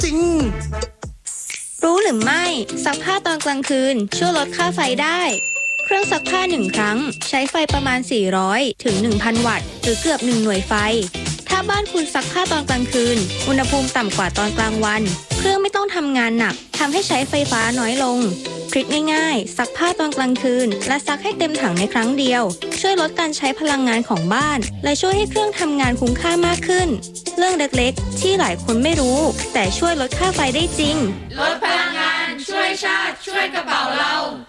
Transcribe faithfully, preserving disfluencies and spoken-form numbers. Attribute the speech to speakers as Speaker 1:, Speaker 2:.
Speaker 1: จริง
Speaker 2: รู้หรือไม่ซักผ้าตอนกลางคืนช่วยลดค่าไฟได้เครื่องซักผ้าหนึ่งครั้งใช้ไฟประมาณสี่ร้อยถึง หนึ่งพัน วัตต์หรือเกือบหนึ่งหน่วยไฟถ้าบ้านคุณซักผ้าตอนกลางคืนอุณหภูมิต่ำกว่าตอนกลางวันเครื่องไม่ต้องทำงานหนักทำให้ใช้ไฟฟ้าน้อยลงทริคง่ายๆซักผ้าตอนกลางคืนและซักให้เต็มถังในครั้งเดียวช่วยลดการใช้พลังงานของบ้านและช่วยให้เครื่องทำงานคุ้มค่ามากขึ้นเรื่องเล็กๆที่หลายคนไม่รู้แต่ช่วยลดค่าไฟได้จริง
Speaker 3: ลดพลังงานช่วยชาติช่วยกระเป๋าเรา